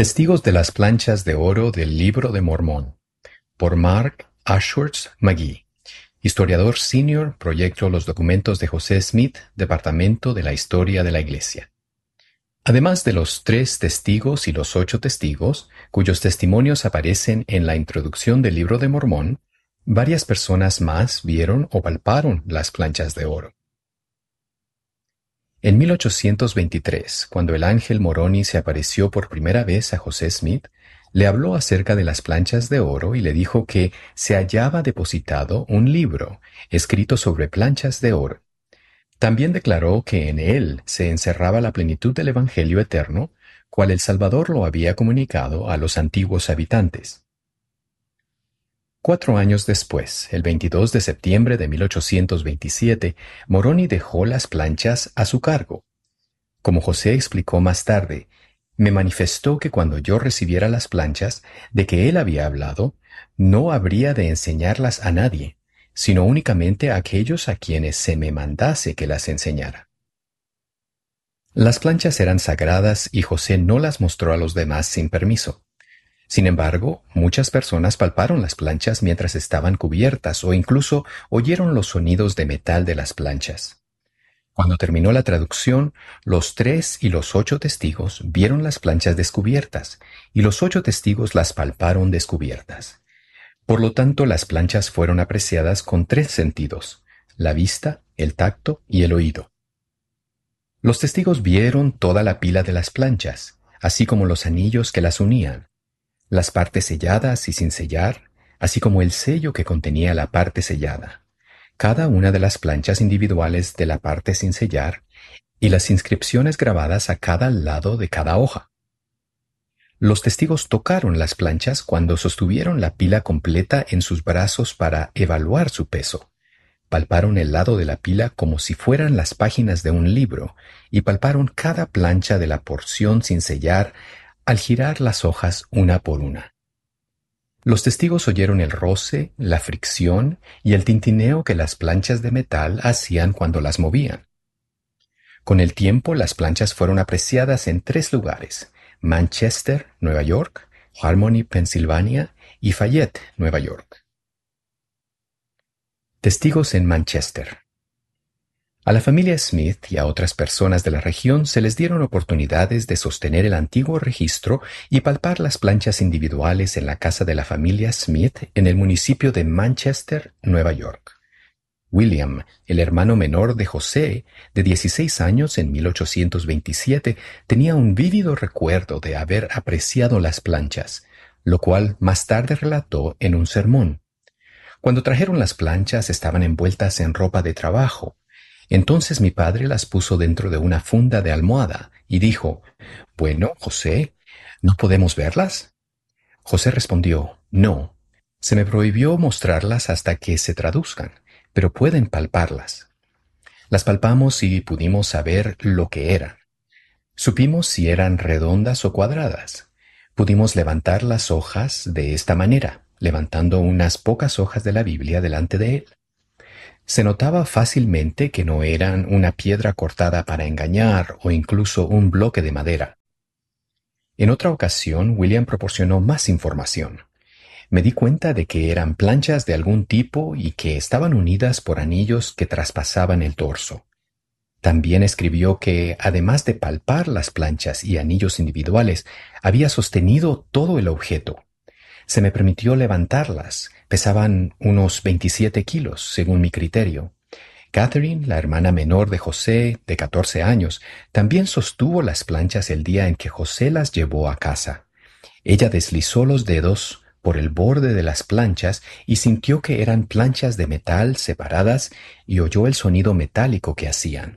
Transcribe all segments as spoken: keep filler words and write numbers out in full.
Testigos de las planchas de oro del Libro de Mormón, por Mark Ashworth McGee, historiador senior, proyecto Los documentos de José Smith, Departamento de la Historia de la Iglesia. Además de los tres testigos y los ocho testigos, cuyos testimonios aparecen en la introducción del Libro de Mormón, varias personas más vieron o palparon las planchas de oro. En mil ochocientos veintitrés, cuando el ángel Moroni se apareció por primera vez a José Smith, le habló acerca de las planchas de oro y le dijo que se hallaba depositado un libro escrito sobre planchas de oro. También declaró que en él se encerraba la plenitud del Evangelio eterno, cual el Salvador lo había comunicado a los antiguos habitantes. Cuatro años después, el veintidós de septiembre de mil ochocientos veintisiete, Moroni dejó las planchas a su cargo. Como José explicó más tarde, me manifestó que cuando yo recibiera las planchas de que él había hablado, no habría de enseñarlas a nadie, sino únicamente a aquellos a quienes se me mandase que las enseñara. Las planchas eran sagradas y José no las mostró a los demás sin permiso. Sin embargo, muchas personas palparon las planchas mientras estaban cubiertas o incluso oyeron los sonidos de metal de las planchas. Cuando terminó la traducción, los tres y los ocho testigos vieron las planchas descubiertas y los ocho testigos las palparon descubiertas. Por lo tanto, las planchas fueron apreciadas con tres sentidos: la vista, el tacto y el oído. Los testigos vieron toda la pila de las planchas, así como los anillos que las unían, las partes selladas y sin sellar, así como el sello que contenía la parte sellada, cada una de las planchas individuales de la parte sin sellar y las inscripciones grabadas a cada lado de cada hoja. Los testigos tocaron las planchas cuando sostuvieron la pila completa en sus brazos para evaluar su peso. Palparon el lado de la pila como si fueran las páginas de un libro y palparon cada plancha de la porción sin sellar al girar las hojas una por una. Los testigos oyeron el roce, la fricción y el tintineo que las planchas de metal hacían cuando las movían. Con el tiempo, las planchas fueron apreciadas en tres lugares: Manchester, Nueva York; Harmony, Pensilvania; y Fayette, Nueva York. Testigos en Manchester. A la familia Smith y a otras personas de la región se les dieron oportunidades de sostener el antiguo registro y palpar las planchas individuales en la casa de la familia Smith en el municipio de Manchester, Nueva York. William, el hermano menor de José, de dieciséis años en mil ochocientos veintisiete, tenía un vívido recuerdo de haber apreciado las planchas, lo cual más tarde relató en un sermón. Cuando trajeron las planchas estaban envueltas en ropa de trabajo. Entonces mi padre las puso dentro de una funda de almohada y dijo: «Bueno, José, ¿no podemos verlas?». José respondió: «No, se me prohibió mostrarlas hasta que se traduzcan, pero pueden palparlas». Las palpamos y pudimos saber lo que eran. Supimos si eran redondas o cuadradas. Pudimos levantar las hojas de esta manera, levantando unas pocas hojas de la Biblia delante de él. Se notaba fácilmente que no eran una piedra cortada para engañar o incluso un bloque de madera. En otra ocasión, William proporcionó más información. Me di cuenta de que eran planchas de algún tipo y que estaban unidas por anillos que traspasaban el torso. También escribió que, además de palpar las planchas y anillos individuales, había sostenido todo el objeto. Se me permitió levantarlas. Pesaban unos veintisiete kilos, según mi criterio. Catherine, la hermana menor de José, de catorce años, también sostuvo las planchas el día en que José las llevó a casa. Ella deslizó los dedos por el borde de las planchas y sintió que eran planchas de metal separadas y oyó el sonido metálico que hacían.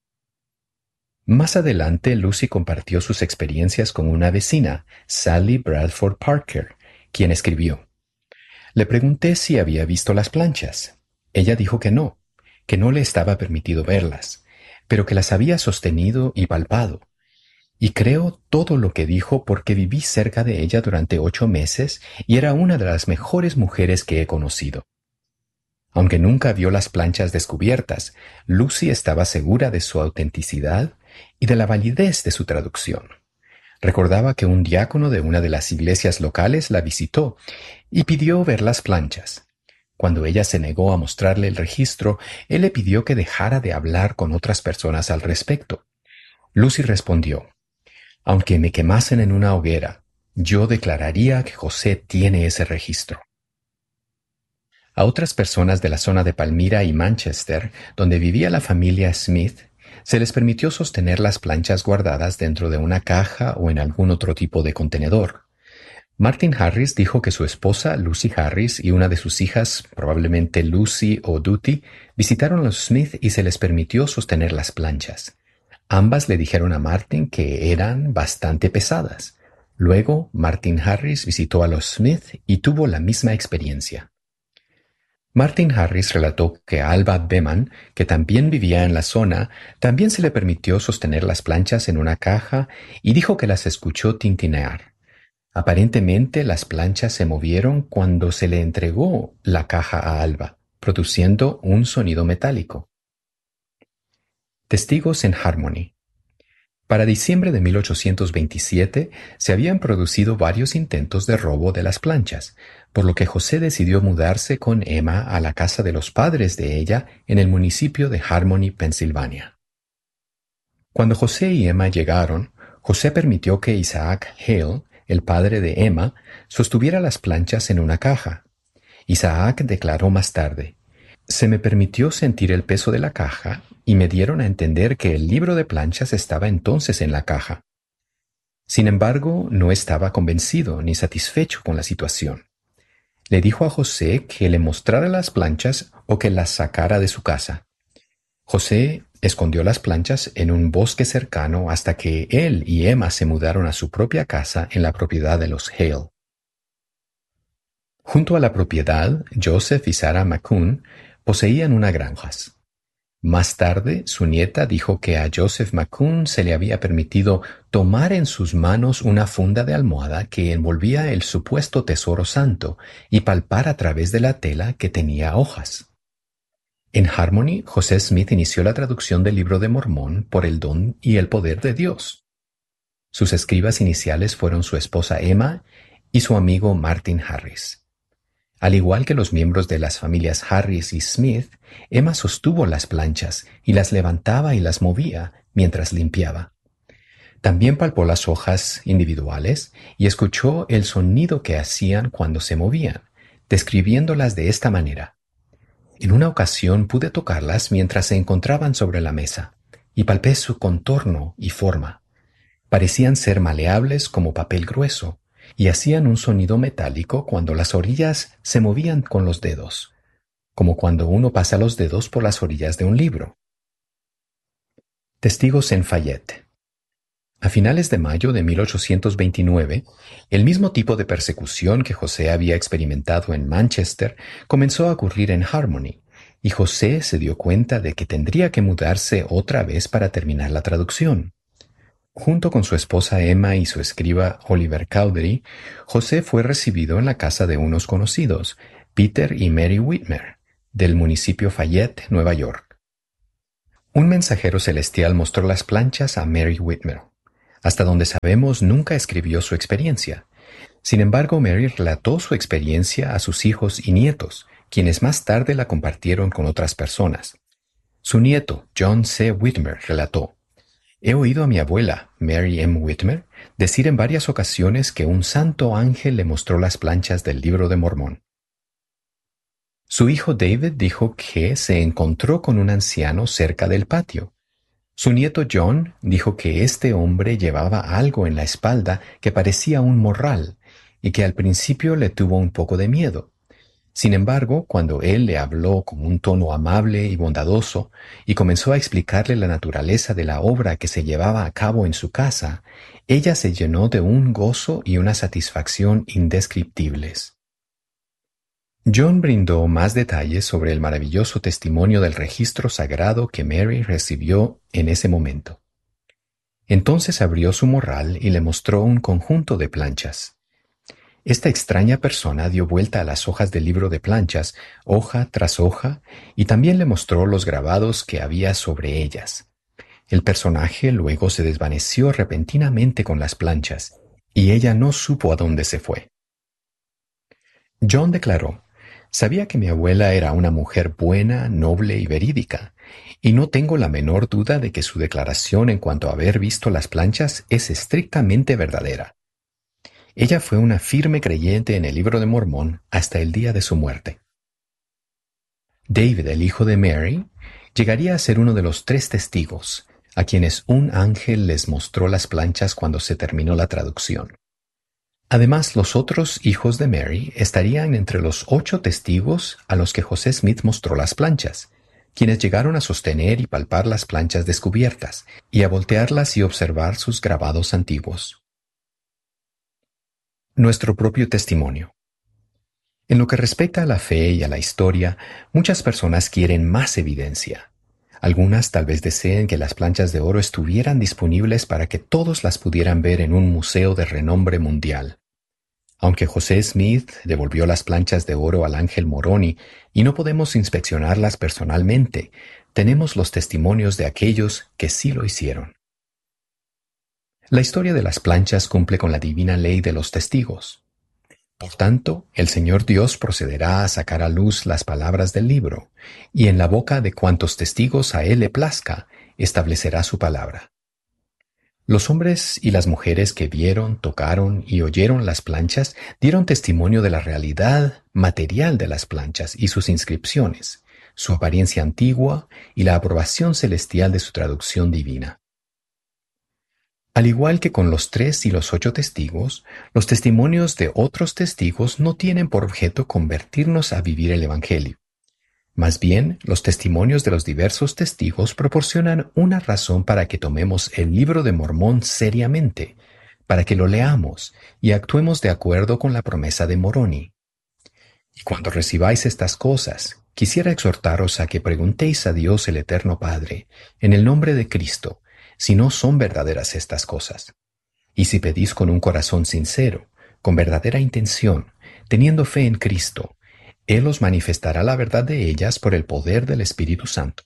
Más adelante, Lucy compartió sus experiencias con una vecina, Sally Bradford Parker, quien escribió: «Le pregunté si había visto las planchas. Ella dijo que no, que no le estaba permitido verlas, pero que las había sostenido y palpado. Y creo todo lo que dijo porque viví cerca de ella durante ocho meses y era una de las mejores mujeres que he conocido». Aunque nunca vio las planchas descubiertas, Lucy estaba segura de su autenticidad y de la validez de su traducción. Recordaba que un diácono de una de las iglesias locales la visitó y pidió ver las planchas. Cuando ella se negó a mostrarle el registro, él le pidió que dejara de hablar con otras personas al respecto. Lucy respondió: «Aunque me quemasen en una hoguera, yo declararía que José tiene ese registro». A otras personas de la zona de Palmyra y Manchester, donde vivía la familia Smith, se les permitió sostener las planchas guardadas dentro de una caja o en algún otro tipo de contenedor. Martin Harris dijo que su esposa, Lucy Harris, y una de sus hijas, probablemente Lucy o Duty, visitaron a los Smith y se les permitió sostener las planchas. Ambas le dijeron a Martin que eran bastante pesadas. Luego, Martin Harris visitó a los Smith y tuvo la misma experiencia. Martin Harris relató que a Alba Beman, que también vivía en la zona, también se le permitió sostener las planchas en una caja y dijo que las escuchó tintinear. Aparentemente las planchas se movieron cuando se le entregó la caja a Alba, produciendo un sonido metálico. Testigos en Harmony. Para diciembre de mil ochocientos veintisiete se habían producido varios intentos de robo de las planchas, por lo que José decidió mudarse con Emma a la casa de los padres de ella en el municipio de Harmony, Pensilvania. Cuando José y Emma llegaron, José permitió que Isaac Hale, el padre de Emma, sostuviera las planchas en una caja. Isaac declaró más tarde: «Se me permitió sentir el peso de la caja y me dieron a entender que el libro de planchas estaba entonces en la caja». Sin embargo, no estaba convencido ni satisfecho con la situación. Le dijo a José que le mostrara las planchas o que las sacara de su casa. José escondió las planchas en un bosque cercano hasta que él y Emma se mudaron a su propia casa en la propiedad de los Hale. Junto a la propiedad, Joseph y Sarah McCune poseían una granja. Más tarde, su nieta dijo que a Joseph McCune se le había permitido tomar en sus manos una funda de almohada que envolvía el supuesto tesoro santo y palpar a través de la tela que tenía hojas. En Harmony, José Smith inició la traducción del Libro de Mormón por el don y el poder de Dios. Sus escribas iniciales fueron su esposa Emma y su amigo Martin Harris. Al igual que los miembros de las familias Harris y Smith, Emma sostuvo las planchas y las levantaba y las movía mientras limpiaba. También palpó las hojas individuales y escuchó el sonido que hacían cuando se movían, describiéndolas de esta manera: «En una ocasión pude tocarlas mientras se encontraban sobre la mesa, y palpé su contorno y forma. Parecían ser maleables como papel grueso, y hacían un sonido metálico cuando las orillas se movían con los dedos, como cuando uno pasa los dedos por las orillas de un libro». Testigos en Fayette. A finales de mayo de mil ochocientos veintinueve, el mismo tipo de persecución que José había experimentado en Manchester comenzó a ocurrir en Harmony, y José se dio cuenta de que tendría que mudarse otra vez para terminar la traducción. Junto con su esposa Emma y su escriba Oliver Cowdery, José fue recibido en la casa de unos conocidos, Peter y Mary Whitmer, del municipio Fayette, Nueva York. Un mensajero celestial mostró las planchas a Mary Whitmer. Hasta donde sabemos, nunca escribió su experiencia. Sin embargo, Mary relató su experiencia a sus hijos y nietos, quienes más tarde la compartieron con otras personas. Su nieto, John C. Whitmer, relató: «He oído a mi abuela, Mary M. Whitmer, decir en varias ocasiones que un santo ángel le mostró las planchas del Libro de Mormón». Su hijo David dijo que se encontró con un anciano cerca del patio. Su nieto John dijo que este hombre llevaba algo en la espalda que parecía un morral y que al principio le tuvo un poco de miedo. Sin embargo, cuando él le habló con un tono amable y bondadoso y comenzó a explicarle la naturaleza de la obra que se llevaba a cabo en su casa, ella se llenó de un gozo y una satisfacción indescriptibles. John brindó más detalles sobre el maravilloso testimonio del registro sagrado que Mary recibió en ese momento. Entonces abrió su morral y le mostró un conjunto de planchas. Esta extraña persona dio vuelta a las hojas del libro de planchas, hoja tras hoja, y también le mostró los grabados que había sobre ellas. El personaje luego se desvaneció repentinamente con las planchas, y ella no supo a dónde se fue. John declaró: «Sabía que mi abuela era una mujer buena, noble y verídica, y no tengo la menor duda de que su declaración en cuanto a haber visto las planchas es estrictamente verdadera. Ella fue una firme creyente en el Libro de Mormón hasta el día de su muerte». David, el hijo de Mary, llegaría a ser uno de los tres testigos, a quienes un ángel les mostró las planchas cuando se terminó la traducción. Además, los otros hijos de Mary estarían entre los ocho testigos a los que José Smith mostró las planchas, quienes llegaron a sostener y palpar las planchas descubiertas, y a voltearlas y observar sus grabados antiguos. Nuestro propio testimonio. En lo que respecta a la fe y a la historia, muchas personas quieren más evidencia. Algunas tal vez deseen que las planchas de oro estuvieran disponibles para que todos las pudieran ver en un museo de renombre mundial. Aunque José Smith devolvió las planchas de oro al ángel Moroni y no podemos inspeccionarlas personalmente, tenemos los testimonios de aquellos que sí lo hicieron. La historia de las planchas cumple con la divina ley de los testigos. Por tanto, el Señor Dios procederá a sacar a luz las palabras del libro, y en la boca de cuantos testigos a Él le plazca, establecerá su palabra. Los hombres y las mujeres que vieron, tocaron y oyeron las planchas dieron testimonio de la realidad material de las planchas y sus inscripciones, su apariencia antigua y la aprobación celestial de su traducción divina. Al igual que con los tres y los ocho testigos, los testimonios de otros testigos no tienen por objeto convertirnos a vivir el Evangelio. Más bien, los testimonios de los diversos testigos proporcionan una razón para que tomemos el Libro de Mormón seriamente, para que lo leamos y actuemos de acuerdo con la promesa de Moroni. Y cuando recibáis estas cosas, quisiera exhortaros a que preguntéis a Dios el Eterno Padre, en el nombre de Cristo, si no son verdaderas estas cosas. Y si pedís con un corazón sincero, con verdadera intención, teniendo fe en Cristo, Él os manifestará la verdad de ellas por el poder del Espíritu Santo.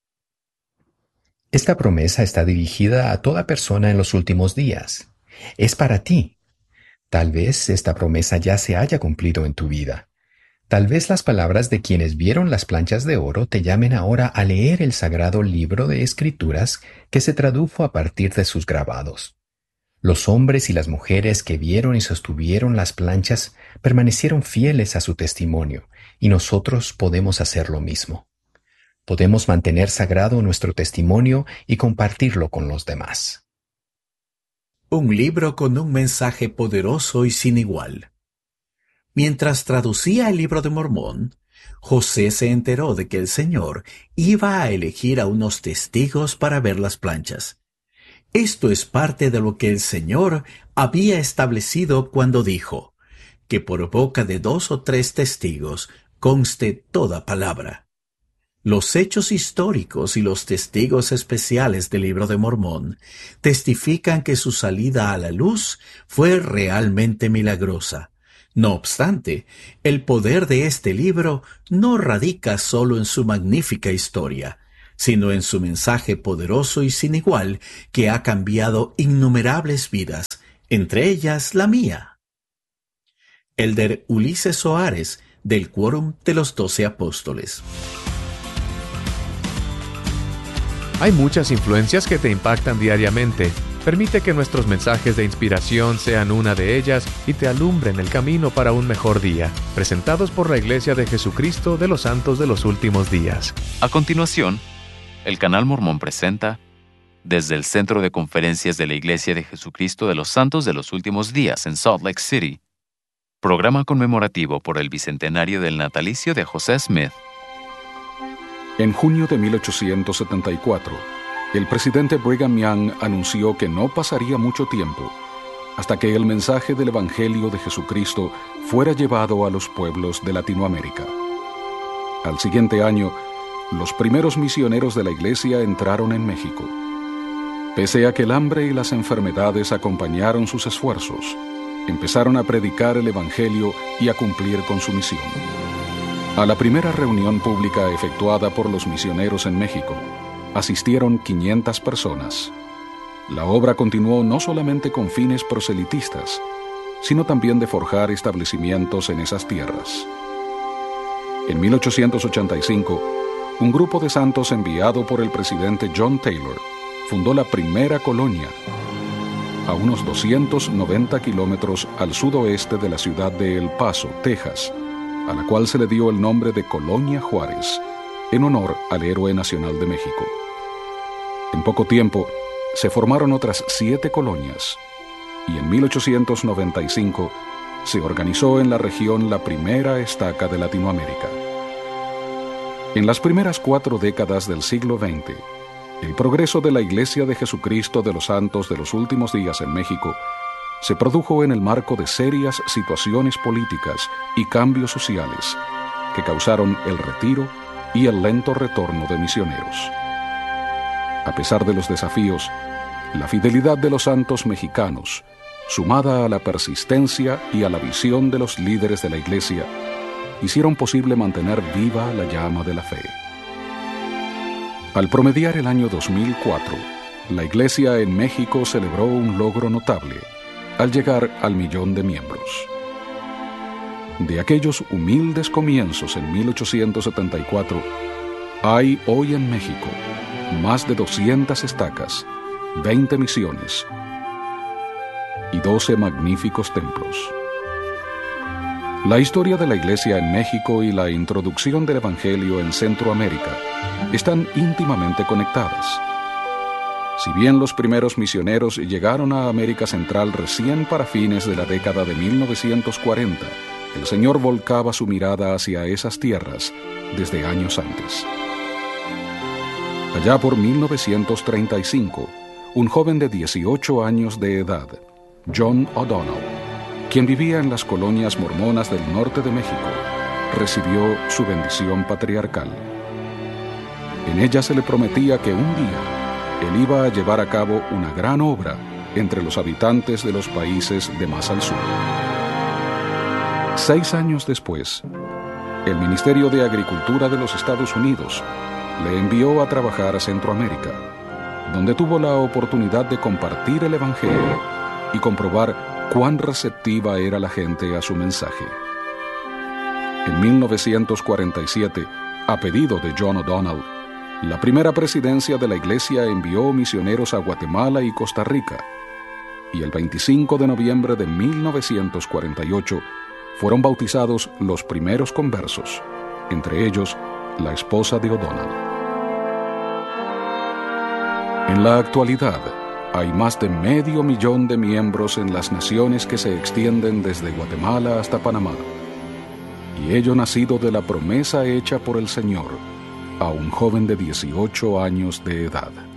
Esta promesa está dirigida a toda persona en los últimos días. Es para ti. Tal vez esta promesa ya se haya cumplido en tu vida. Tal vez las palabras de quienes vieron las planchas de oro te llamen ahora a leer el sagrado libro de Escrituras que se tradujo a partir de sus grabados. Los hombres y las mujeres que vieron y sostuvieron las planchas permanecieron fieles a su testimonio, y nosotros podemos hacer lo mismo. Podemos mantener sagrado nuestro testimonio y compartirlo con los demás. Un libro con un mensaje poderoso y sin igual. Mientras traducía el Libro de Mormón, José se enteró de que el Señor iba a elegir a unos testigos para ver las planchas. Esto es parte de lo que el Señor había establecido cuando dijo, que por boca de dos o tres testigos conste toda palabra. Los hechos históricos y los testigos especiales del Libro de Mormón testifican que su salida a la luz fue realmente milagrosa. No obstante, el poder de este libro no radica solo en su magnífica historia, sino en su mensaje poderoso y sin igual que ha cambiado innumerables vidas, entre ellas la mía. Elder Ulises Soares, del Quórum de los Doce Apóstoles. Hay muchas influencias que te impactan diariamente. Permite que nuestros mensajes de inspiración sean una de ellas y te alumbren el camino para un mejor día. Presentados por la Iglesia de Jesucristo de los Santos de los Últimos Días. A continuación, el Canal Mormón presenta, desde el Centro de Conferencias de la Iglesia de Jesucristo de los Santos de los Últimos Días en Salt Lake City, programa conmemorativo por el bicentenario del natalicio de José Smith. En junio de mil ochocientos setenta y cuatro, el presidente Brigham Young anunció que no pasaría mucho tiempo hasta que el mensaje del Evangelio de Jesucristo fuera llevado a los pueblos de Latinoamérica. Al siguiente año, los primeros misioneros de la Iglesia entraron en México. Pese a que el hambre y las enfermedades acompañaron sus esfuerzos, empezaron a predicar el Evangelio y a cumplir con su misión. A la primera reunión pública efectuada por los misioneros en México, asistieron quinientas personas. La obra continuó no solamente con fines proselitistas, sino también de forjar establecimientos en esas tierras. En mil ochocientos ochenta y cinco, un grupo de santos enviado por el presidente John Taylor fundó la primera colonia, a unos doscientos noventa kilómetros al sudoeste de la ciudad de El Paso, Texas, a la cual se le dio el nombre de Colonia Juárez, en honor al héroe nacional de México. En poco tiempo, se formaron otras siete colonias, y en mil ochocientos noventa y cinco se organizó en la región la primera estaca de Latinoamérica. En las primeras cuatro décadas del siglo veinte, el progreso de la Iglesia de Jesucristo de los Santos de los Últimos Días en México se produjo en el marco de serias situaciones políticas y cambios sociales que causaron el retiro y el lento retorno de misioneros. A pesar de los desafíos, la fidelidad de los santos mexicanos, sumada a la persistencia y a la visión de los líderes de la Iglesia, hicieron posible mantener viva la llama de la fe. Al promediar el año dos mil cuatro, la Iglesia en México celebró un logro notable al llegar al millón de miembros. De aquellos humildes comienzos en mil ochocientos setenta y cuatro, hay hoy en México más de doscientas estacas, veinte misiones y doce magníficos templos. La historia de la Iglesia en México y la introducción del Evangelio en Centroamérica están íntimamente conectadas. Si bien los primeros misioneros llegaron a América Central recién para fines de la década de mil novecientos cuarenta, el Señor volcaba su mirada hacia esas tierras desde años antes. Allá por mil novecientos treinta y cinco, un joven de dieciocho años de edad, John O'Donnell, quien vivía en las colonias mormonas del norte de México, recibió su bendición patriarcal. En ella se le prometía que un día él iba a llevar a cabo una gran obra entre los habitantes de los países de más al sur. Seis años después, el Ministerio de Agricultura de los Estados Unidos le envió a trabajar a Centroamérica, donde tuvo la oportunidad de compartir el Evangelio y comprobar cuán receptiva era la gente a su mensaje. En mil novecientos cuarenta y siete, a pedido de John O'Donnell, la primera presidencia de la Iglesia envió misioneros a Guatemala y Costa Rica, y el veinticinco de noviembre de mil novecientos cuarenta y ocho fueron bautizados los primeros conversos, entre ellos la esposa de O'Donnell. En la actualidad, hay más de medio millón de miembros en las naciones que se extienden desde Guatemala hasta Panamá, y ello nacido de la promesa hecha por el Señor a un joven de dieciocho años de edad.